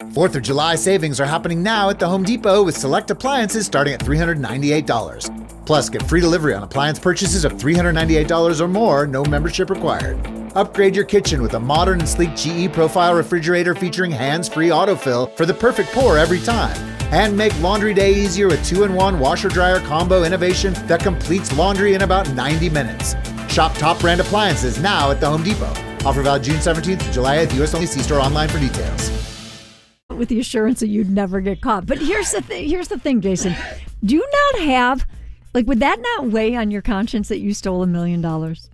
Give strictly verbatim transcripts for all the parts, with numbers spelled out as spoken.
fourth of July savings are happening now at the Home Depot with select appliances starting at three hundred ninety-eight dollars. Plus, get free delivery on appliance purchases of three hundred ninety-eight dollars or more, no membership required. Upgrade your kitchen with a modern and sleek G E Profile refrigerator featuring hands-free autofill for the perfect pour every time. And make laundry day easier with two in one washer-dryer combo innovation that completes laundry in about ninety minutes. Shop top brand appliances now at the Home Depot. Offer valid June seventeenth to July eighth. U S only. See store online for details. With the assurance that you'd never get caught. But here's the th- here's the thing, Jason. Do you not have, like, would that not weigh on your conscience that you stole a million dollars?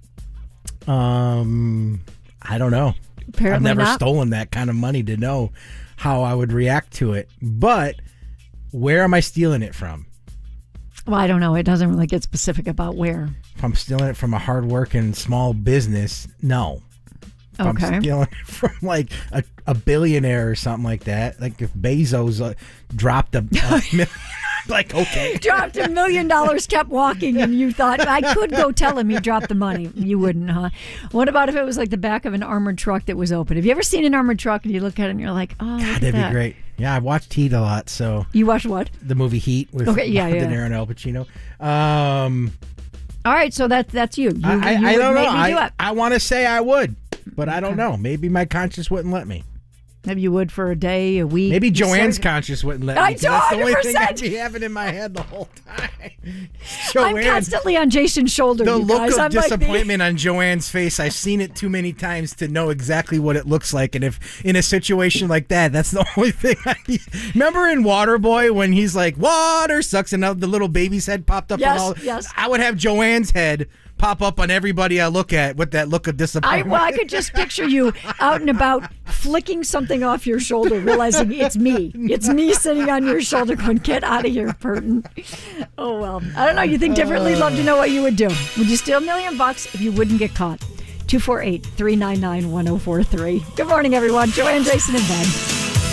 Um, I don't know. Apparently I've never not. stolen that kind of money to know how I would react to it. But where am I stealing it from? Well, I don't know. It doesn't really get specific about where. If I'm stealing it from a hardworking small business, no. If Okay. I'm stealing it from like a, a billionaire or something like that, like if Bezos uh, dropped a, a million, like, okay. Dropped a million dollars, kept walking, and you thought, I could go tell him he dropped the money. You wouldn't, huh? What about if it was like the back of an armored truck that was open? Have you ever seen an armored truck and you look at it and you're like, oh, look God, at that'd that. be great. Yeah, I watched Heat a lot, so. You watch what? The movie Heat with Okay, yeah, De yeah. Niro and Al Pacino. Um, All right, so that, that's you. You, I, you I would don't know. make me do I, it. I want to say I would, but I don't Okay. know. Maybe my conscience wouldn't let me. Maybe you would for a day, a week. Maybe Joanne's Certain- conscience wouldn't let me. I 'cause That's the only thing one hundred I'd percent. be having in my head the whole time. I'm Joanne, constantly on Jason's shoulder, the you look guys. of I'm like the- disappointment on Joanne's face, I've seen it too many times to know exactly what it looks like. And if in a situation like that, that's the only thing I be. Remember in Waterboy when he's like, water sucks, and the little baby's head popped up Yes, on all. yes. I would have Joanne's head pop up on everybody I look at with that look of I, disappointment. well, I could just picture you out and about flicking something off your shoulder, realizing it's me. It's me sitting on your shoulder going, get out of here, Burton. Oh, well. I don't know. You think differently? Love to know what you would do. Would you steal a million bucks if you wouldn't get caught? two four eight, three nine nine, one oh four three. Good morning, everyone. Joanne, Jason, and Ben.